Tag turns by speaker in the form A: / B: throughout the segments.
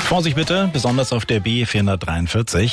A: Vorsicht bitte, besonders auf der B443.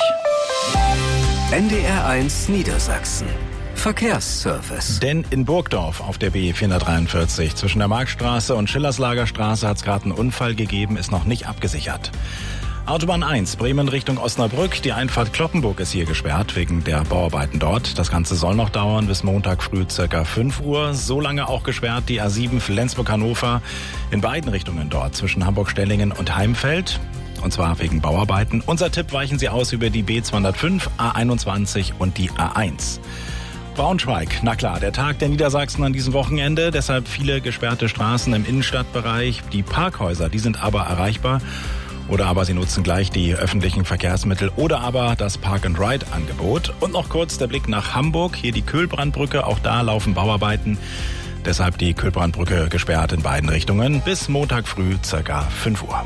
B: NDR1 Niedersachsen. Verkehrsservice.
A: Denn in Burgdorf auf der B443 zwischen der Marktstraße und Schillerslagerstraße hat es gerade einen Unfall gegeben, ist noch nicht abgesichert. Autobahn 1, Bremen Richtung Osnabrück. Die Einfahrt Cloppenburg ist hier gesperrt wegen der Bauarbeiten dort. Das Ganze soll noch dauern bis Montag früh ca. 5 Uhr. So lange auch gesperrt die A7 Flensburg-Hannover in beiden Richtungen dort zwischen Hamburg-Stellingen und Heimfeld. Und zwar wegen Bauarbeiten. Unser Tipp: weichen Sie aus über die B205, A21 und die A1. Braunschweig, na klar, der Tag der Niedersachsen an diesem Wochenende. Deshalb viele gesperrte Straßen im Innenstadtbereich. Die Parkhäuser, die sind aber erreichbar. Oder aber Sie nutzen gleich die öffentlichen Verkehrsmittel oder aber das Park-and-Ride-Angebot. Und noch kurz der Blick nach Hamburg. Hier die Kühlbrandbrücke, auch da laufen Bauarbeiten. Deshalb die Kühlbrandbrücke gesperrt in beiden Richtungen bis Montag früh ca. 5 Uhr.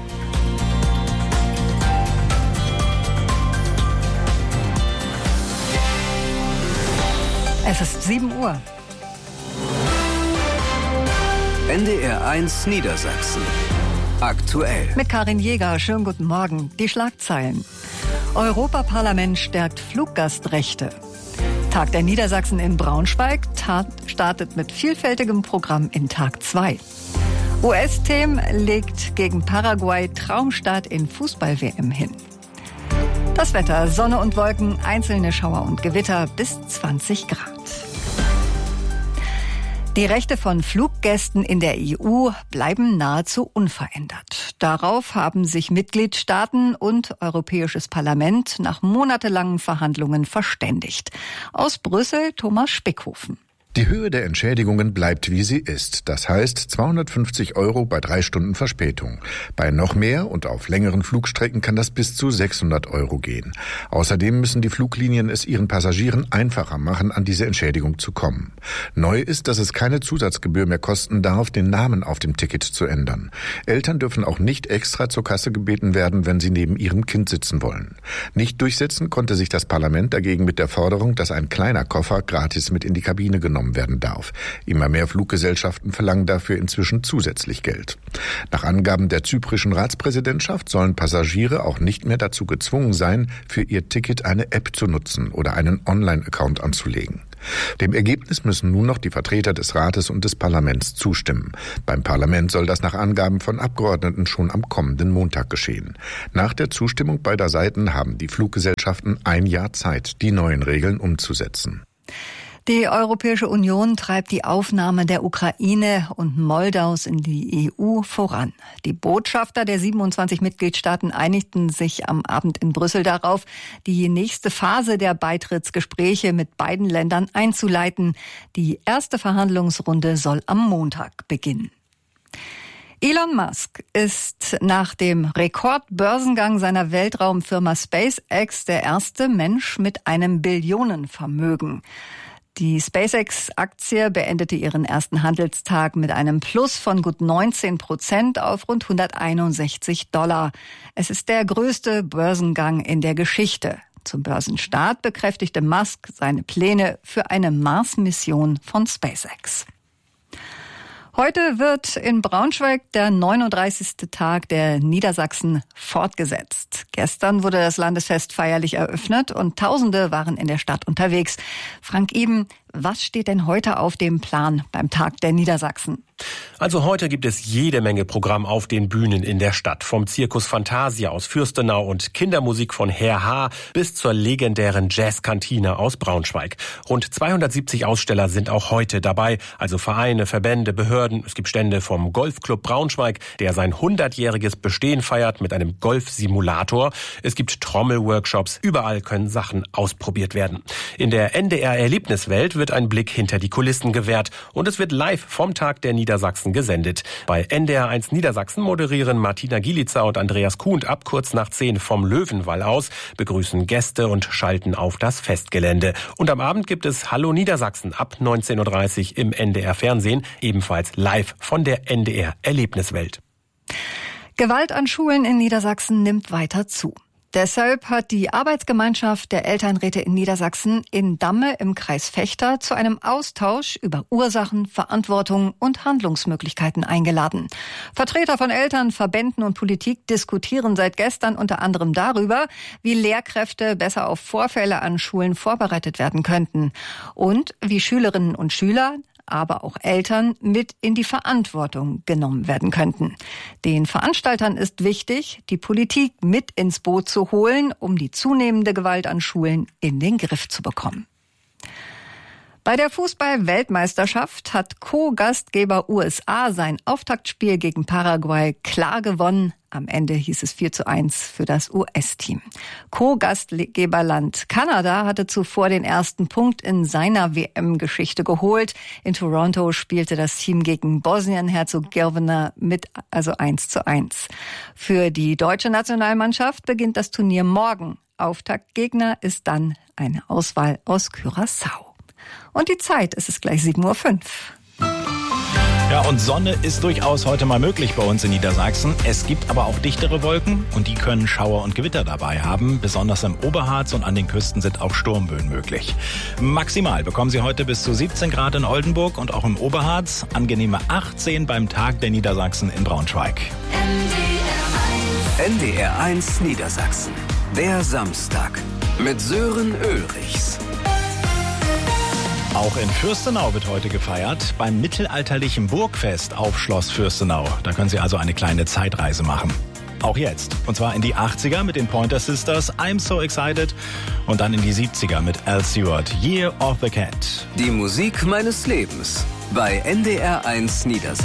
C: Es ist 7 Uhr.
B: NDR1 Niedersachsen. Aktuell.
C: Mit Karin Jäger, schönen guten Morgen. Die Schlagzeilen. Europaparlament stärkt Fluggastrechte. Tag der Niedersachsen in Braunschweig startet mit vielfältigem Programm in Tag 2. US-Team legt gegen Paraguay Traumstart in Fußball-WM hin. Das Wetter, Sonne und Wolken, einzelne Schauer und Gewitter bis 20 Grad. Die Rechte von Fluggästen in der EU bleiben nahezu unverändert. Darauf haben sich Mitgliedstaaten und Europäisches Parlament nach monatelangen Verhandlungen verständigt. Aus Brüssel Thomas Spickhofen.
D: Die Höhe der Entschädigungen bleibt, wie sie ist. Das heißt 250 € bei 3 Stunden Verspätung. Bei noch mehr und auf längeren Flugstrecken kann das bis zu 600 € gehen. Außerdem müssen die Fluglinien es ihren Passagieren einfacher machen, an diese Entschädigung zu kommen. Neu ist, dass es keine Zusatzgebühr mehr kosten darf, den Namen auf dem Ticket zu ändern. Eltern dürfen auch nicht extra zur Kasse gebeten werden, wenn sie neben ihrem Kind sitzen wollen. Nicht durchsetzen konnte sich das Parlament dagegen mit der Forderung, dass ein kleiner Koffer gratis mit in die Kabine genommen werden darf. Immer mehr Fluggesellschaften verlangen dafür inzwischen zusätzlich Geld. Nach Angaben der zyprischen Ratspräsidentschaft sollen Passagiere auch nicht mehr dazu gezwungen sein, für ihr Ticket eine App zu nutzen oder einen Online-Account anzulegen. Dem Ergebnis müssen nun noch die Vertreter des Rates und des Parlaments zustimmen. Beim Parlament soll das nach Angaben von Abgeordneten schon am kommenden Montag geschehen. Nach der Zustimmung beider Seiten haben die Fluggesellschaften 1 Jahr Zeit, die neuen Regeln umzusetzen.
C: Die Europäische Union treibt die Aufnahme der Ukraine und Moldaus in die EU voran. Die Botschafter der 27 Mitgliedstaaten einigten sich am Abend in Brüssel darauf, die nächste Phase der Beitrittsgespräche mit beiden Ländern einzuleiten. Die erste Verhandlungsrunde soll am Montag beginnen. Elon Musk ist nach dem Rekordbörsengang seiner Weltraumfirma SpaceX der erste Mensch mit einem Billionenvermögen. Die SpaceX-Aktie beendete ihren ersten Handelstag mit einem Plus von gut 19% auf rund $161. Es ist der größte Börsengang in der Geschichte. Zum Börsenstart bekräftigte Musk seine Pläne für eine Mars-Mission von SpaceX. Heute wird in Braunschweig der 39. Tag der Niedersachsen fortgesetzt. Gestern wurde das Landesfest feierlich eröffnet und Tausende waren in der Stadt unterwegs. Frank Eben, was steht denn heute auf dem Plan beim Tag der Niedersachsen?
E: Also heute gibt es jede Menge Programm auf den Bühnen in der Stadt. Vom Zirkus Fantasia aus Fürstenau und Kindermusik von Herr H. bis zur legendären Jazzkantine aus Braunschweig. Rund 270 Aussteller sind auch heute dabei. Also Vereine, Verbände, Behörden. Es gibt Stände vom Golfclub Braunschweig, der sein 100-jähriges Bestehen feiert mit einem Golfsimulator. Es gibt Trommelworkshops. Überall können Sachen ausprobiert werden. In der NDR-Erlebniswelt wird ein Blick hinter die Kulissen gewährt. Und es wird live vom Tag der Niedersachsen gesendet. Bei NDR1 Niedersachsen moderieren Martina Gielitzer und Andreas Kuhnt ab kurz nach 10 vom Löwenwall aus, begrüßen Gäste und schalten auf das Festgelände. Und am Abend gibt es Hallo Niedersachsen ab 19.30 Uhr im NDR-Fernsehen, ebenfalls live von der NDR-Erlebniswelt.
C: Gewalt an Schulen in Niedersachsen nimmt weiter zu. Deshalb hat die Arbeitsgemeinschaft der Elternräte in Niedersachsen in Damme im Kreis Vechta zu einem Austausch über Ursachen, Verantwortung und Handlungsmöglichkeiten eingeladen. Vertreter von Eltern, Verbänden und Politik diskutieren seit gestern unter anderem darüber, wie Lehrkräfte besser auf Vorfälle an Schulen vorbereitet werden könnten und wie Schülerinnen und Schüler, aber auch Eltern mit in die Verantwortung genommen werden könnten. Den Veranstaltern ist wichtig, die Politik mit ins Boot zu holen, um die zunehmende Gewalt an Schulen in den Griff zu bekommen. Bei der Fußball-Weltmeisterschaft hat Co-Gastgeber USA sein Auftaktspiel gegen Paraguay klar gewonnen. Am Ende hieß es 4:1 für das US-Team. Co-Gastgeberland Kanada hatte zuvor den ersten Punkt in seiner WM-Geschichte geholt. In Toronto spielte das Team gegen Bosnien-Herzegowina mit 1:1. Für die deutsche Nationalmannschaft beginnt das Turnier morgen. Auftaktgegner ist dann eine Auswahl aus Curaçao. Und die Zeit, es ist gleich 7:05 Uhr.
A: Ja, und Sonne ist durchaus heute mal möglich bei uns in Niedersachsen. Es gibt aber auch dichtere Wolken und die können Schauer und Gewitter dabei haben. Besonders im Oberharz und an den Küsten sind auch Sturmböen möglich. Maximal bekommen Sie heute bis zu 17 Grad in Oldenburg und auch im Oberharz. Angenehme 18 beim Tag der Niedersachsen in Braunschweig.
B: NDR1 Niedersachsen. Der Samstag mit Sören Ulrichs.
A: Auch in Fürstenau wird heute gefeiert, beim mittelalterlichen Burgfest auf Schloss Fürstenau. Da können Sie also eine kleine Zeitreise machen. Auch jetzt. Und zwar in die 80er mit den Pointer Sisters, I'm So Excited. Und dann in die 70er mit Al Stewart, Year of the Cat.
B: Die Musik meines Lebens bei NDR1 Niedersachsen.